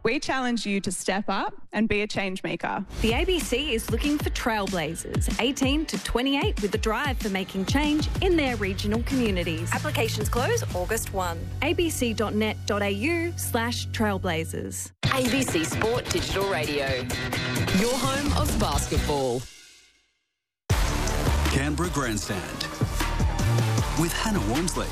We challenge you to step up and be a change maker. The ABC is looking for trailblazers, 18 to 28, with a drive for making change in their regional communities. Applications close August 1. abc.net.au/trailblazers. ABC Sport Digital Radio, your home of basketball. Canberra Grandstand with Hannah Wormsley.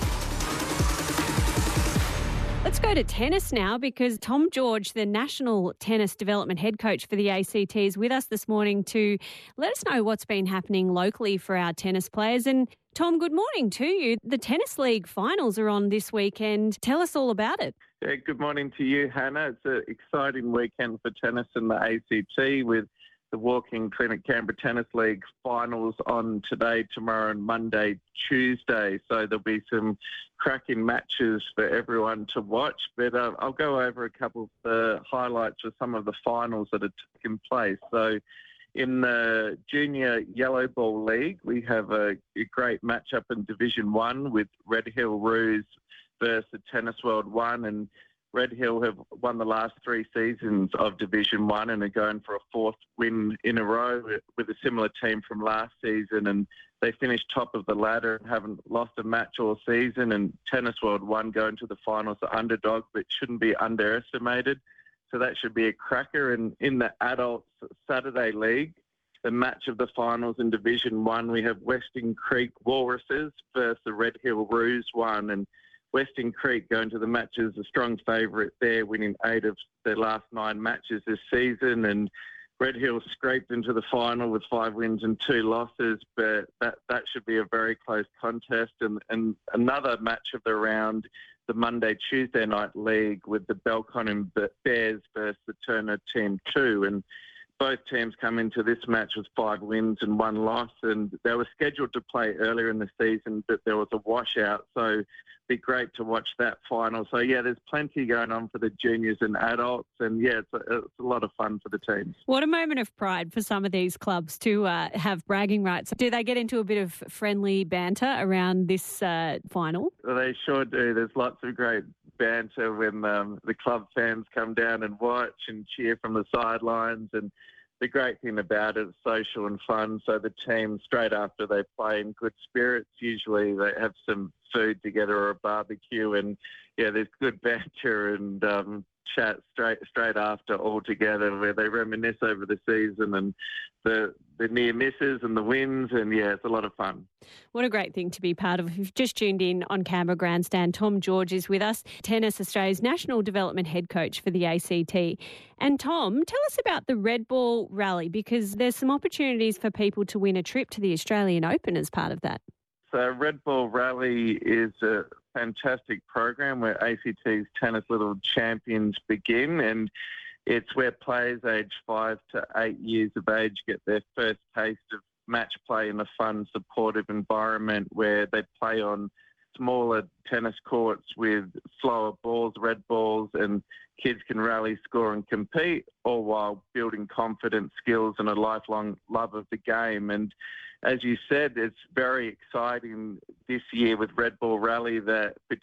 Let's go to tennis now, because Tom George, the National Tennis Development Head Coach for the ACT, is with us this morning to let us know what's been happening locally for our tennis players. And Tom, good morning to you. The Tennis League finals are on this weekend. Tell us all about it. Yeah, good morning to you, Hannah. It's an exciting weekend for tennis in the ACT with the Walking Clinic Canberra Tennis League finals on today, tomorrow and Monday, Tuesday. So there'll be some cracking matches for everyone to watch. But I'll go over a couple of the highlights of some of the finals that are taking place. So in the Junior Yellow Ball League, we have a great matchup in Division 1 with Red Hill Roos versus Tennis World 1. And Red Hill have won the last 3 seasons of Division 1 and are going for a 4th win in a row with a similar team from last season. And they finished top of the ladder and haven't lost a match all season. And Tennis World 1 going to the finals are underdog, but shouldn't be underestimated. So that should be a cracker. And in the Adults Saturday League, the match of the finals in Division 1, we have Western Creek Walruses versus the Red Hill Roos 1. And Western Creek going to the match as a strong favourite there, winning 8 of their last 9 matches this season. And Red Hill scraped into the final with 5 wins and 2 losses, but that should be a very close contest. And another match of the round, the Monday, Tuesday night league with the Belconnen Bears versus the Turner Team 2. And both teams come into this match with 5 wins and 1 loss, and they were scheduled to play earlier in the season, but there was a washout. So it'd be great to watch that final. So, yeah, there's plenty going on for the juniors and adults, and, yeah, it's a lot of fun for the teams. What a moment of pride for some of these clubs to have bragging rights. Do they get into a bit of friendly banter around this final? Well, they sure do. There's lots of great banter when the club fans come down and watch and cheer from the sidelines. And the great thing about it is social and fun. So the team, straight after they play, in good spirits. Usually they have some food together or a barbecue, and yeah, there's good banter and chat straight after all together, where they reminisce over the season and the near misses and the wins, and yeah, it's a lot of fun. What a great thing to be part of. If you've just tuned in on Canberra Grandstand, Tom George is with us, Tennis Australia's National Development Head Coach for the ACT. And Tom, tell us about the Red Ball Rally, because there's some opportunities for people to win a trip to the Australian Open as part of that. So Red Ball Rally is a fantastic program where ACT's Tennis Little Champions begin, and it's where players aged 5 to 8 years of age get their first taste of match play in a fun, supportive environment where they play on smaller tennis courts with slower balls, red balls, and kids can rally, score and compete, all while building confidence, skills and a lifelong love of the game. And as you said, it's very exciting this year with Red Ball Rally that